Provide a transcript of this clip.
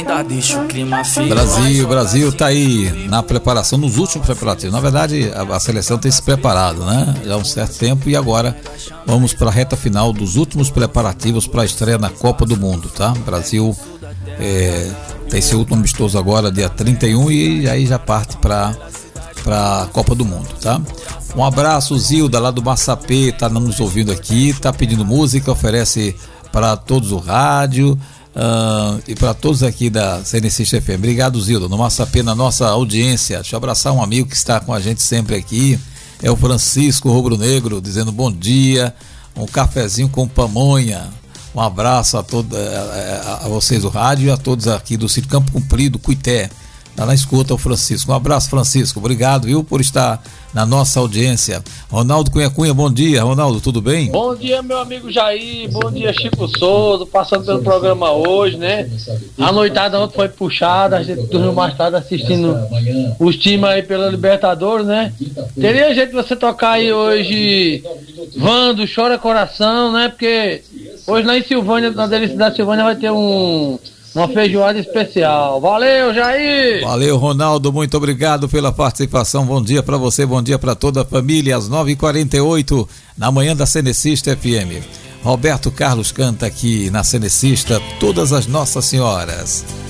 Brasil tá aí na preparação, nos últimos preparativos. Na verdade, a seleção tem se preparado, né? Já há um certo tempo, e agora vamos para a reta final dos últimos preparativos para a estreia na Copa do Mundo, tá? Brasil tem seu último amistoso agora, dia 31, e aí já parte para a Copa do Mundo, tá? Um abraço, Zilda, lá do Massapê, tá nos ouvindo aqui, tá pedindo música, oferece para todos o rádio. E para todos aqui da CNCist FM. Obrigado, Zilda, no Massapê, na nossa audiência. Deixa eu abraçar um amigo que está com a gente sempre aqui, é o Francisco Rubro Negro, dizendo bom dia, um cafezinho com pamonha. Um abraço a todos, a vocês do rádio e a todos aqui do Sítio Campo Comprido, Cuité. Tá na escuta o Francisco. Um abraço, Francisco. Obrigado, viu, por estar na nossa audiência. Ronaldo Cunha, bom dia. Ronaldo, tudo bem? Bom dia, meu amigo Jair. Bom dia, Chico Souza. Passando pelo programa hoje, né? A noitada ontem foi puxada. A gente dormiu mais tarde assistindo os times aí pela Libertadores, né? Teria jeito de você tocar aí hoje Vando, Chora Coração, né? Porque hoje lá em Silvânia, na Delícia da Silvânia, vai ter uma feijoada especial. Valeu, Jair! Valeu, Ronaldo, muito obrigado pela participação. Bom dia para você, bom dia para toda a família. Às 9h48, na manhã da CNCista FM. Roberto Carlos canta aqui na CNCista Todas as Nossas Senhoras.